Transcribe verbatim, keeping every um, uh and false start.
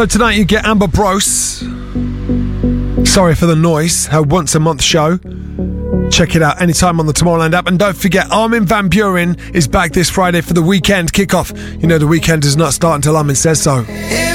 So tonight you get Amber Brose. Sorry for the Noise, her once a month show. Check it out anytime on the Tomorrowland app. And don't forget, Armin van Buuren is back this Friday for the weekend kickoff. You know the weekend does not start until Armin says so.